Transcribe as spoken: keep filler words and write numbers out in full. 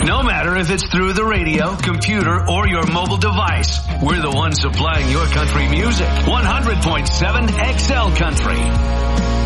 No matter if it's through the radio, computer, or your mobile device, we're the ones supplying your country music. one hundred point seven X L Country.